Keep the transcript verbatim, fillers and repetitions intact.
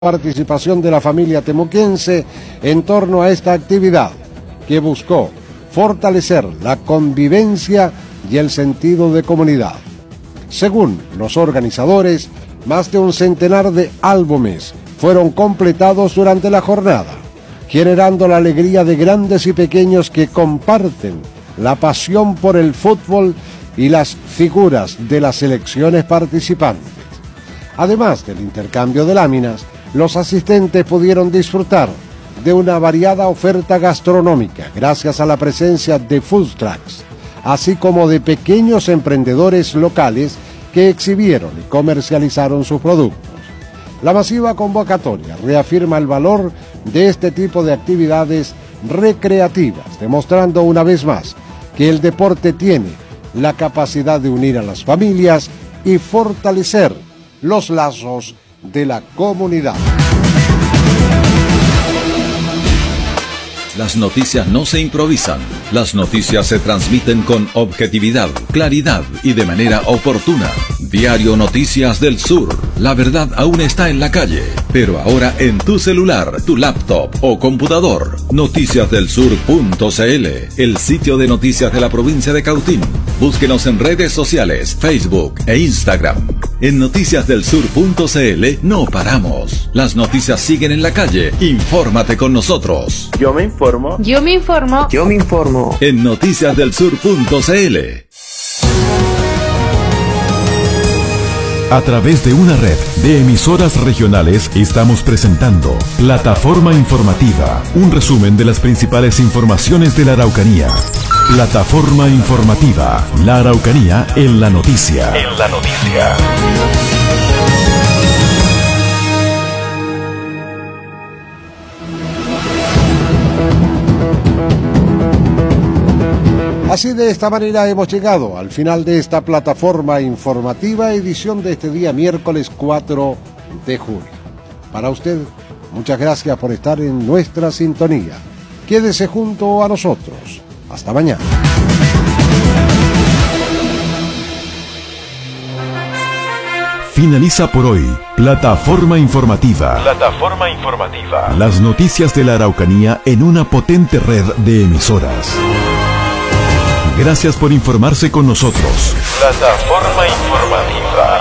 participación de la familia temuquense en torno a esta actividad, que buscó fortalecer la convivencia y el sentido de comunidad. Según los organizadores, más de un centenar de álbumes fueron completados durante la jornada, generando la alegría de grandes y pequeños que comparten la pasión por el fútbol y las figuras de las selecciones participantes. Además del intercambio de láminas, los asistentes pudieron disfrutar de una variada oferta gastronómica gracias a la presencia de food trucks, así como de pequeños emprendedores locales que exhibieron y comercializaron sus productos. La masiva convocatoria reafirma el valor de este tipo de actividades recreativas, demostrando una vez más que el deporte tiene la capacidad de unir a las familias y fortalecer los lazos de la comunidad. Las noticias no se improvisan, las noticias se transmiten con objetividad, claridad y de manera oportuna. Diario Noticias del Sur, la verdad aún está en la calle, pero ahora en tu celular, tu laptop o computador. noticias del sur punto c l, el sitio de noticias de la provincia de Cautín. Búsquenos en redes sociales, Facebook e Instagram. En noticias del sur punto c l no paramos. Las noticias siguen en la calle. Infórmate con nosotros. Yo me informo. Yo me informo. Yo me informo. En noticias del sur punto c l. A través de una red de emisoras regionales estamos presentando Plataforma Informativa, un resumen de las principales informaciones de la Araucanía. Plataforma Informativa, la Araucanía en la noticia. En la noticia. Así, de esta manera hemos llegado al final de esta plataforma informativa, edición de este día miércoles cuatro de junio. Para usted, muchas gracias por estar en nuestra sintonía. Quédese junto a nosotros. Hasta mañana. Finaliza por hoy Plataforma Informativa. Plataforma Informativa. Las noticias de la Araucanía en una potente red de emisoras. Gracias por informarse con nosotros. Plataforma Informativa.